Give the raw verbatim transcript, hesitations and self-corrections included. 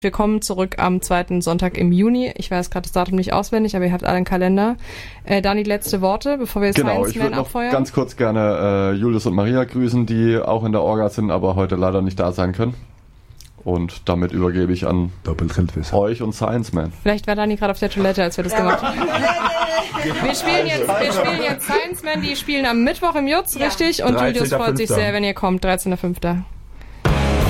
Wir kommen zurück am zweiten Sonntag im Juni. Ich weiß gerade das Datum nicht auswendig, aber ihr habt alle einen Kalender. Äh, Dani, letzte Worte, bevor wir jetzt Genau, Science ich Man würde noch abfeuern. ganz kurz gerne äh, Julius und Maria grüßen, die auch in der Orga sind, aber heute leider nicht da sein können. Und damit übergebe ich an euch und Science Man. Vielleicht war Dani gerade auf der Toilette, als wir das gemacht haben. Wir spielen jetzt, wir spielen jetzt Science Man, die spielen am Mittwoch im Jutz, Ja. richtig? Und Julius freut sich fünfter sehr, wenn ihr kommt, dreizehnter fünfter